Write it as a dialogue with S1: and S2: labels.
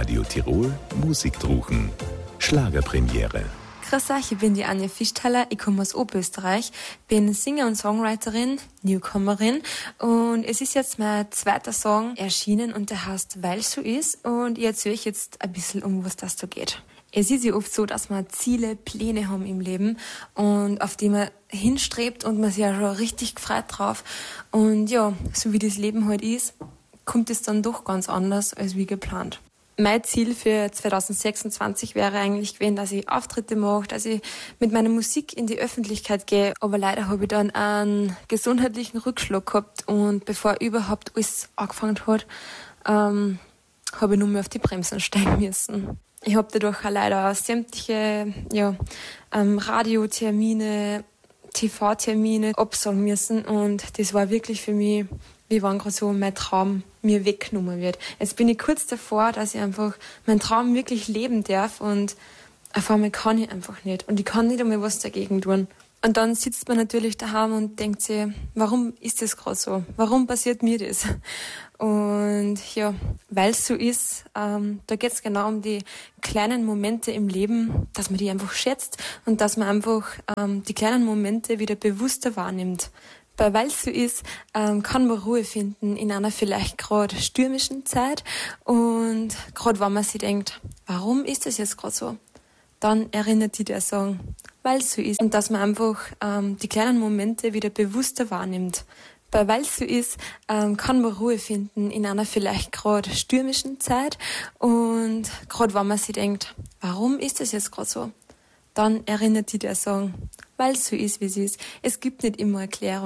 S1: Radio Tirol Musikdruchen. Schlagerpremiere.
S2: Grüß euch, ich bin die Anja Fischtaler, ich komme aus Oberösterreich, bin Singer und Songwriterin, Newcomerin und es ist jetzt mein zweiter Song erschienen und der heißt Weil so ist und ich erzähle euch jetzt ein bisschen, um was das so geht. Es ist ja oft so, dass wir Ziele, Pläne haben im Leben und auf die man hinstrebt und man sich ja schon richtig gefreut drauf. Und ja, so wie das Leben halt ist, kommt es dann doch ganz anders als wie geplant. Mein Ziel für 2026 wäre eigentlich gewesen, dass ich Auftritte mache, dass ich mit meiner Musik in die Öffentlichkeit gehe. Aber leider habe ich dann einen gesundheitlichen Rückschlag gehabt und bevor überhaupt alles angefangen hat, habe ich nur mehr auf die Bremsen steigen müssen. Ich habe dadurch auch leider sämtliche Radiotermine, TV-Termine absagen müssen und das war wirklich für mich, wie wenn gerade so mein Traum mir weggenommen wird. Jetzt bin ich kurz davor, dass ich einfach meinen Traum wirklich leben darf und auf einmal kann ich einfach nicht und ich kann nicht einmal was dagegen tun. Und dann sitzt man natürlich daheim und denkt sich, warum ist das gerade so? Warum passiert mir das? Und ja, weil es so ist, da geht es genau um die kleinen Momente im Leben, dass man die einfach schätzt und dass man einfach die kleinen Momente wieder bewusster wahrnimmt. Weil es so ist, kann man Ruhe finden in einer vielleicht gerade stürmischen Zeit und gerade wenn man sich denkt, warum ist das jetzt gerade so? Dann erinnert die der Song, weil es so ist und dass man einfach die kleinen Momente wieder bewusster wahrnimmt. Weil es so ist, kann man Ruhe finden in einer vielleicht gerade stürmischen Zeit und gerade wenn man sich denkt, warum ist das jetzt gerade so? Dann erinnert die der Song, weil es so ist, wie es ist. Es gibt nicht immer Erklärung.